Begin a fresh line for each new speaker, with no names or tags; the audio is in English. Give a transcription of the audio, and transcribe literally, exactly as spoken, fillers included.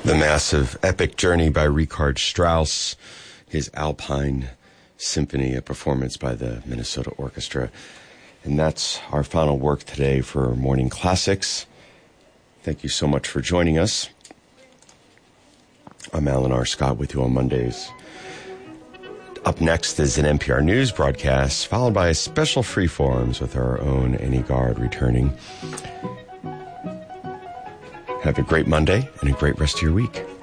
The massive epic journey by Richard Strauss, his Alpine Symphony, a performance by the Minnesota Orchestra. And that's our final work today for Morning Classics. Thank you so much for joining us. I'm Alan R. Scott with you on Mondays. Up next is an N P R News broadcast, followed by a special Freeforms with our own Annie Gard returning. Have a great Monday and a great rest of your week.